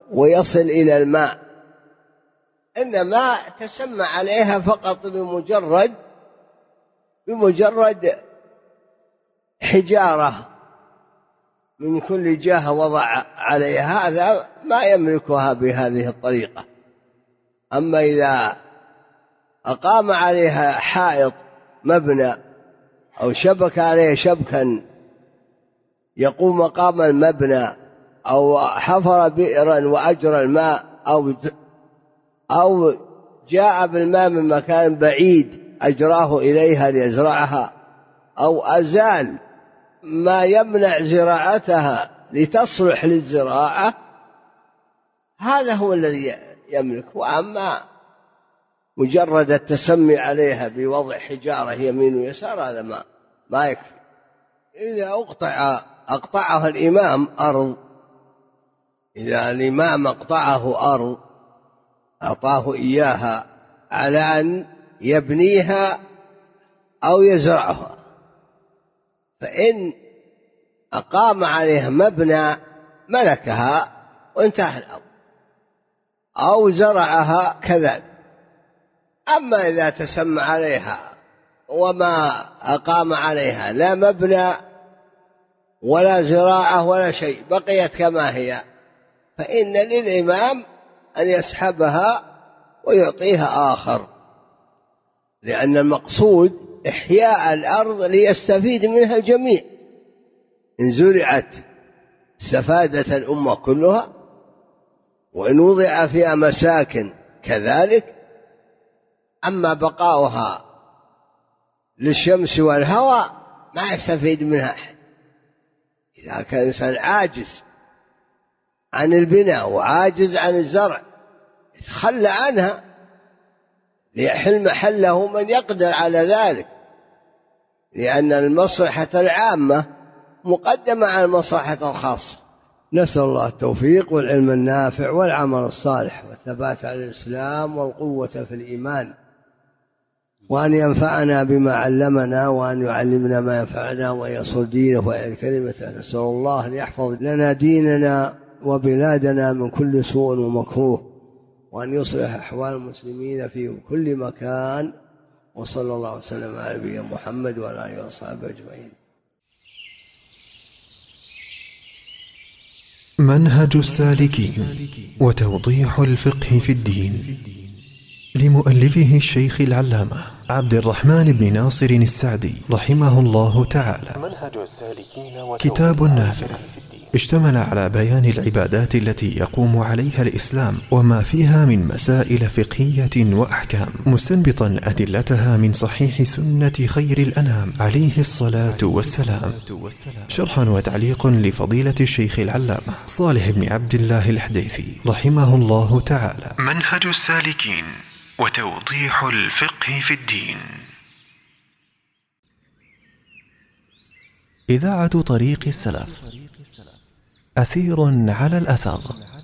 ويصل إلى الماء، إنما تسمى عليها فقط بمجرد حجارة من كل جهة وضع عليها، هذا ما يملكها بهذه الطريقة. أما إذا أقام عليها حائط مبنى أو شبك عليه شبكا يقوم مقام المبنى، أو حفر بئرا وأجرى الماء، أو جاء بالماء من مكان بعيد أجراه إليها ليزرعها، أو أزال ما يمنع زراعتها لتصلح للزراعة، هذا هو الذي يملك. وأما مجرد التسمي عليها بوضع حجارة يمين ويسار هذا ما يكفي. إذا أقطعها الإمام أرض، إذا الإمام أقطعه أرض أعطاه إياها على أن يبنيها أو يزرعها، فإن أقام عليها مبنى ملكها وانتهى الأمر، أو زرعها كذلك. أما إذا تسمى عليها وما أقام عليها لا مبنى ولا زراعة ولا شيء، بقيت كما هي، فإن للإمام أن يسحبها ويعطيها آخر، لأن المقصود إحياء الأرض ليستفيد منها الجميع. إن زرعت استفادت الأمة كلها، وإن وضع فيها مساكن كذلك. أما بقاؤها للشمس والهواء ما يستفيد منها أحد. إذا كان إنسان عاجز عن البناء وعاجز عن الزرع يتخلى عنها ليحل محله من يقدر على ذلك، لأن المصلحة العامة مقدمة على المصلحة الخاصة. نسأل الله التوفيق والعلم النافع والعمل الصالح والثبات على الإسلام والقوة في الإيمان، وأن ينفعنا بما علمنا، وأن يعلمنا ما ينفعنا، وأن ينصر دينه ويعلي كلمته. نسأل الله أن يحفظ لنا ديننا وبلادنا من كل سوء ومكروه، وأن يصلح أحوال المسلمين في كل مكان، وصلى الله وسلم على نبينا محمد وعلى آله وصحبه أجمعين. منهج السالكين وتوضيح الفقه في الدين، لمؤلفه الشيخ العلامة عبد الرحمن بن ناصر السعدي رحمه الله تعالى. منهج السالكين كتاب نافع اشتمل على بيان العبادات التي يقوم عليها الإسلام وما فيها من مسائل فقهية وأحكام، مستنبطا أدلتها من صحيح سنة خير الأنام عليه الصلاة والسلام. شرح وتعليق لفضيلة الشيخ العلامة صالح بن عبد الله الحديثي رحمه الله تعالى. منهج السالكين وتوضيح الفقه في الدين. إذاعة طريق السلف، أثير على الأثر.